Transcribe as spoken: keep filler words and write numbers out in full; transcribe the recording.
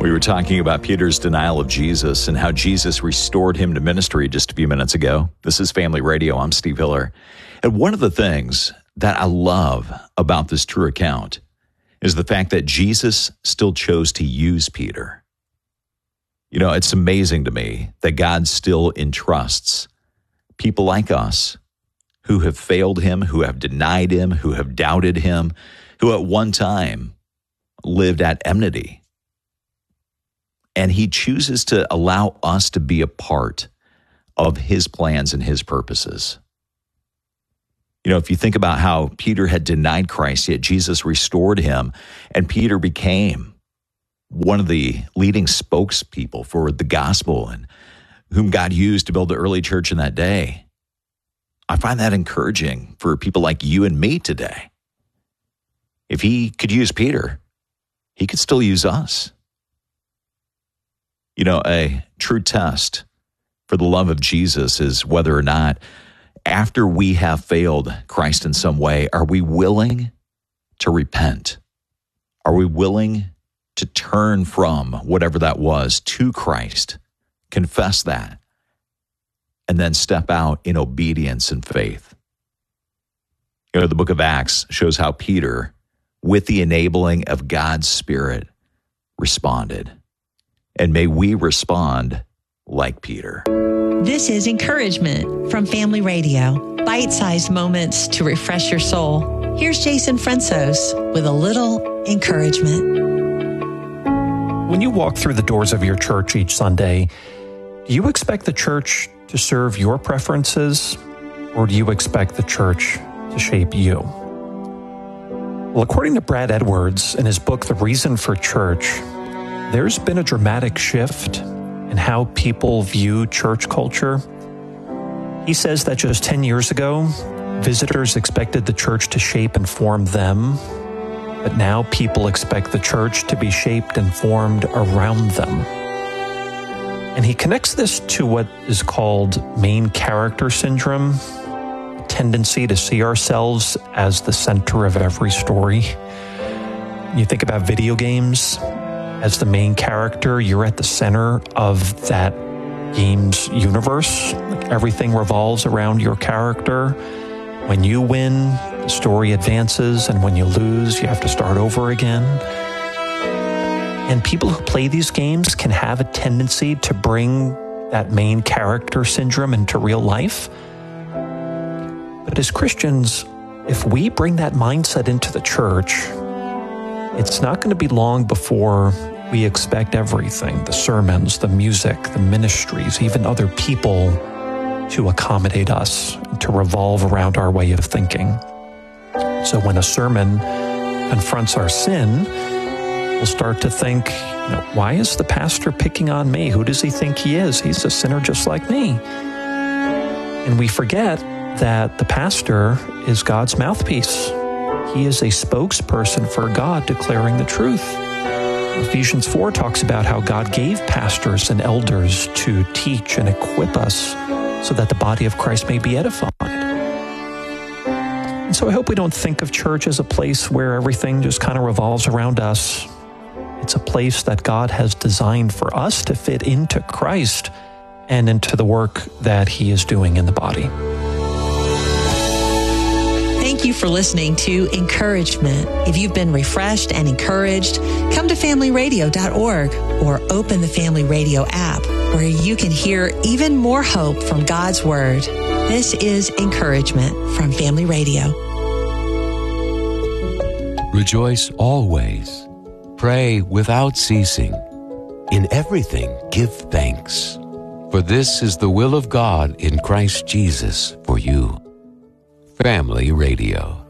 We were talking about Peter's denial of Jesus and how Jesus restored him to ministry just a few minutes ago. This is Family Radio. I'm Steve Hiller. And one of the things that I love about this true account is the fact that Jesus still chose to use Peter. You know, it's amazing to me that God still entrusts people like us who have failed him, who have denied him, who have doubted him, who at one time lived at enmity. And he chooses to allow us to be a part of his plans and his purposes. You know, if you think about how Peter had denied Christ, yet Jesus restored him, and Peter became one of the leading spokespeople for the gospel and whom God used to build the early church in that day. I find that encouraging for people like you and me today. If he could use Peter, he could still use us. You know, a true test for the love of Jesus is whether or not, after we have failed Christ in some way, are we willing to repent? Are we willing to turn from whatever that was to Christ, confess that, and then step out in obedience and faith? You know, the book of Acts shows how Peter, with the enabling of God's Spirit, responded. And may we respond like Peter. This is Encouragement from Family Radio. Bite-sized moments to refresh your soul. Here's Jason Fransos with a little encouragement. When you walk through the doors of your church each Sunday, do you expect the church to serve your preferences, or do you expect the church to shape you? Well, according to Brad Edwards in his book, The Reason for Church, there's been a dramatic shift in how people view church culture. He says that just ten years ago, visitors expected the church to shape and form them, but now people expect the church to be shaped and formed around them. And he connects this to what is called main character syndrome, a tendency to see ourselves as the center of every story. You think about video games. As the main character, you're at the center of that game's universe. Like everything revolves around your character. When you win, the story advances, and when you lose, you have to start over again. And people who play these games can have a tendency to bring that main character syndrome into real life. But as Christians, if we bring that mindset into the church, it's not going to be long before we expect everything, the sermons, the music, the ministries, even other people, to accommodate us, to revolve around our way of thinking. So when a sermon confronts our sin, we'll start to think, you know, why is the pastor picking on me? Who does he think he is? He's a sinner just like me. And we forget that the pastor is God's mouthpiece. He is a spokesperson for God declaring the truth. Ephesians four talks about how God gave pastors and elders to teach and equip us so that the body of Christ may be edified. And so I hope we don't think of church as a place where everything just kind of revolves around us. It's a place that God has designed for us to fit into Christ and into the work that he is doing in the body. Thank you for listening to Encouragement. If you've been refreshed and encouraged, come to family radio dot org or open the Family Radio app where you can hear even more hope from God's Word. This is Encouragement from Family Radio. Rejoice always. Pray without ceasing. In everything give thanks. For this is the will of God in Christ Jesus for you. Family Radio.